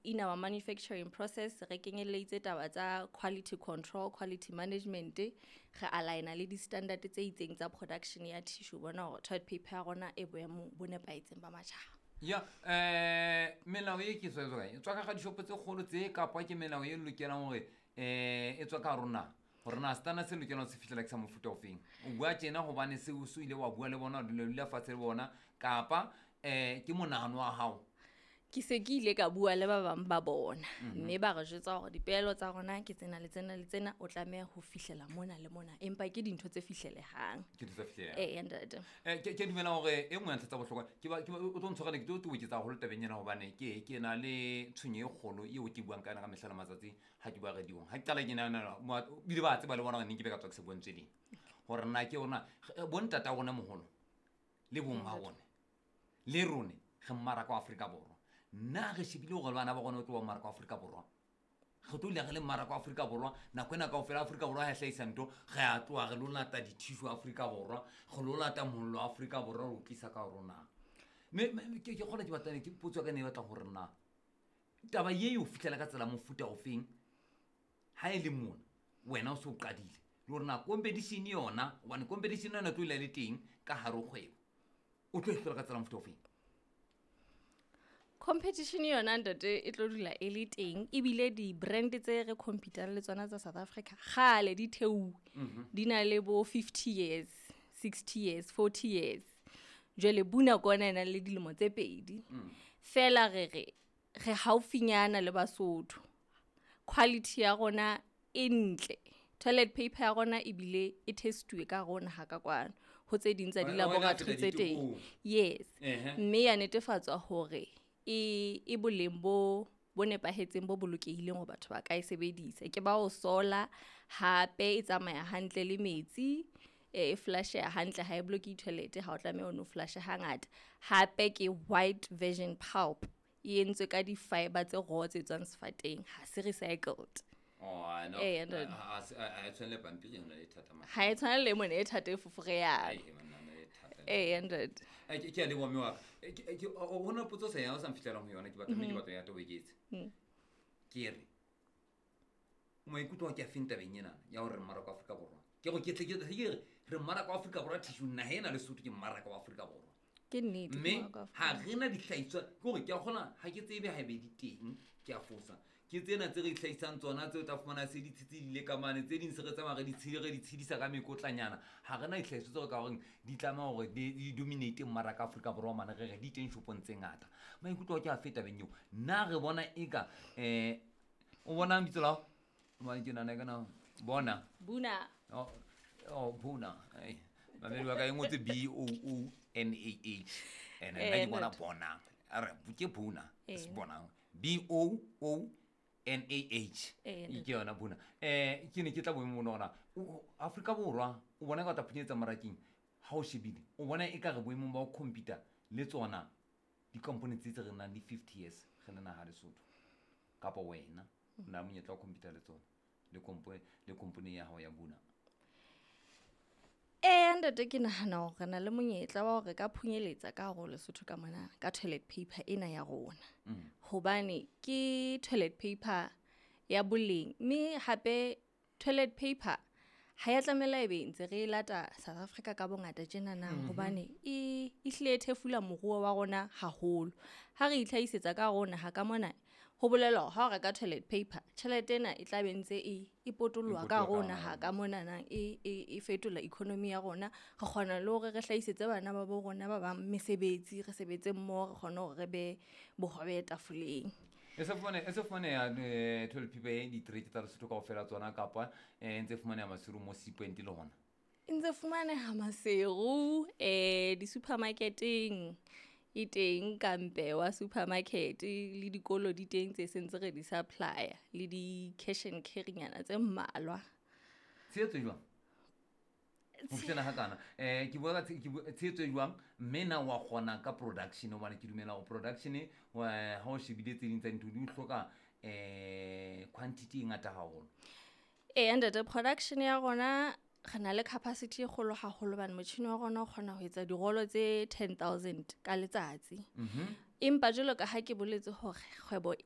in our manufacturing process re kenyelleditse taba tsa quality control, quality management, re aligna le di-standard tse itseng tsa production ya tissue bona hore toilet paper ya rona e boemo bo nepaetseng ba matjhaba. Ya melao e ke tswa e tswa ka ga dishopo tse kgolo tse kapa ke melao e lokelang hore e tswa ka rona gore na stana se lokelang se fihlela ke sa mofuta ofeng o bua tjena hobane se o ile wa bua le bona le dula fatshe le bona kapa ke monahano wa hao. Ke se ke ile ka bua le ba bang ba bona mme ba re jwetsa hore dipeelo tsa rona ke tsena le tsena le tsena o tlameha ho fihlela mona le mona empa ke dintho tse fihlelehang ke tsa fihlela ntate ke dumela hore e nngwe ya ntse tsa bohlokwa ke o tlo ntshogela ke tlo tse haholo tabeng ena hobane ke na le tshwenye e kgolo eo ke buang ka yona ka mehla le matsatsi ha ke bua radiong ha ke qala ke nana bile ba tseba le bona hore ne ke be ka tswa ke se bontse ding hore nna ke ona bontata rona moholo le bomma bone le rone ge mmaraka wa Afrika Borwa nna ge shebile go bana ba gona o tlo mmaraka wa Afrika Borwa go tlo le le mmaraka wa Afrika Borwa na kwena ka ofela Afrika Borwa ha hlaisa nto ge a tloa ge lo lata dithishu Afrika Borwa go lo lata mollo wa Afrika Borwa o tlisa ka rona ke gola ke batla ke putswa ka ne batla go rena taba ye yo fitlela ka tsela mofuta ofeng ha e le mona wena o se o qadile le rena competition yona one competition yona tlo ile le teng ka haro kgwebo o tlo fitlela ka tsela mofuta ofeng. Competition yona ntate e tlo dula e le teng ebile di brand tse re competang le tsona tsa South Africa gale di theu di na le bo 50 years 60 years 40 years jwale buna kona ena le dilemo tse pedi fela re haufinyana le Basotho quality ya rona e ntle toilet paper ya rona ebile e testuwe ka rona ha ka kwana ho tse ding tsa di laboratory tse teng yes mme ya netefatswa hore e boleng bo nepahetseng bo bolokehileng go batho ba ka e sebedisa ke ba o sola hape e tsamaya hantle le metsi e flush ya hantle ha e bloke toilet ha o tlameha o no flush hangata hape ke white version pulp e entswe ka di fiber tse raw tse tswang sefateng ha se recycled. I know. I tshwanele pampiri yona le thata ma. Ha e tshwana le mone e thata e fufure ya. Hundred. Ke a le wa mewa. O na potso se ya o sa mfitlela go yona ke batla ya tobeketse. Ke re mo ikutwa ke a finta benyana ya hore mmaraka wa Afrika Borwa ke go ketle re mmaraka wa Afrika Borwa thishu nna hena le Sotho ke mmaraka wa Afrika Borwa ke nnete mmaraka ha rena dihlaitswa ke gore ke a gona ha ke tsebe ha be di teng ke a fosa ke tsena tse re hlaisang tsona tse o ta fumana se di tshitsile ka mane tse ding se re tsamaya di tshidisa ka mekotlanyana ha rena dihlaitswa tse ka gore di tlama gore di dominate mmaraka wa Afrika Borwa mane re di teng shopong tse ngata maikutlo ke a feta benyo nna re bona eka o bona mbitsola mane ke nana kana bona buna buna mameli wa ka e ngotse BOONAH ene nna ke bona bona are ke buna se bona BOONAH ke yona buna ke ne ke tla boemo bona Afrika Borwa o bona ka tapunyetsa maraking ha o shebile o bona e ka re boemo ba o computer le tsona di components tse re nang di 50 years ge le na ha le Sotho kapa wena na monyetla wa computer le tsona le company ya hao ya buna. Ntate ke nahana hore na le monyetla wa hore ka phunyeletsa ka go Lesotho ka mona ka toilet paper ena ya rona hobane ke toilet paper ya boleng mme hape toilet paper ha ya tlamela ebe ntse re lata South Africa ka bongata tjena na hobane e hlile thefula moruo wa rona haholo ha re itlhaisetsa ka rona ha ka mona ho bolela ha re ka toilet paper tšhelete ena e tla bentse e potolwa ka rona ha ka mona na e fetola economy ya rona re kgona le hore re hlaisetse bana ba bo rona ba bang mesebetsi re sebetse mmo re kgona hore re be bohobe tafoleng. Ese fumane ya toilet paper di trade tsa Lesotho ka ofela tsona kapa ntse fumane ya masiru mo Seapoint le hona ntse fumane ha maseru di supermarketing e teng kampe wa supermarket le dikolo di teng tse sentse re di supplier le di cash and carry nyana tse mmalwa tsetso jwa o fitela ha kana ke bua tsetso jwa mena wa gona ka production o bana ke dumela go production ha o shebile tse ding tsa ntho di hloka quantity ngata haholo under production ya rona re na le capacity e kgolo haholo bana motšhini wa rona o kgona ho etsa dirolo tse 10,000 ka letsatsi empa jalo ka ha ke boletse hore kgwebo